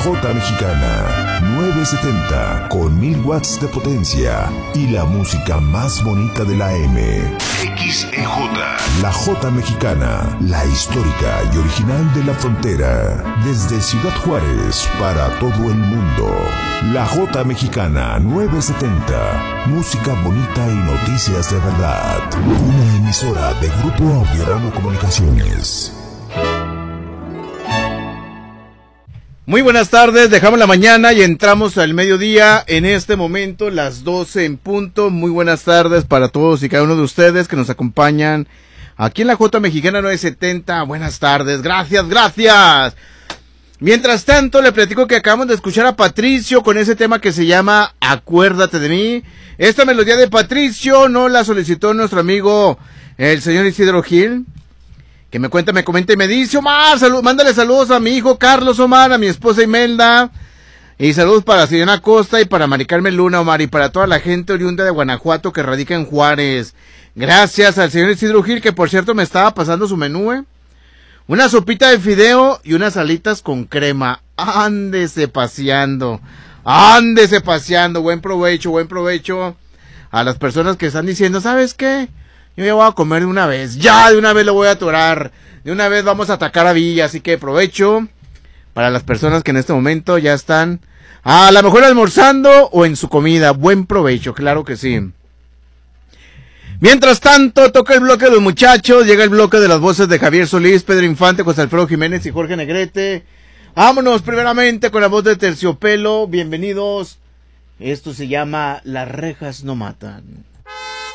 Jota Mexicana 970 con 1000 watts de potencia y la música más bonita de la M. XEJ. La Jota Mexicana, la histórica y original de la frontera. Desde Ciudad Juárez para todo el mundo. La Jota Mexicana 970. Música bonita y noticias de verdad. Una emisora de Grupo Audiorama Comunicaciones. Muy buenas tardes, dejamos la mañana y entramos al mediodía, en este momento las 12 en punto. Muy buenas tardes para todos y cada uno de ustedes que nos acompañan aquí en la Jota Mexicana 970. Buenas tardes, gracias. Mientras tanto, le platico que acabamos de escuchar a Patricio con ese tema que se llama Acuérdate de mí. Esta melodía de Patricio nos la solicitó nuestro amigo el señor Isidro Gil, que me comenta y me dice: Omar, mándale saludos a mi hijo Carlos, Omar, a mi esposa Imelda, y saludos para la señora Costa y para Mari Carmen Luna, Omar, y para toda la gente oriunda de Guanajuato que radica en Juárez. Gracias al señor Isidro Gil, que por cierto me estaba pasando su menú, una sopita de fideo y unas alitas con crema. Ándese paseando, buen provecho a las personas que están diciendo: ¿sabes qué? Yo ya voy a comer de una vez lo voy a atorar, de una vez vamos a atacar a Villa, así que provecho para las personas que en este momento ya están a lo mejor almorzando o en su comida. Buen provecho, claro que sí. Mientras tanto, toca el bloque de los muchachos, llega el bloque de las voces de Javier Solís, Pedro Infante, José Alfredo Jiménez y Jorge Negrete. Vámonos primeramente con la voz de Terciopelo, bienvenidos. Esto se llama Las rejas no matan.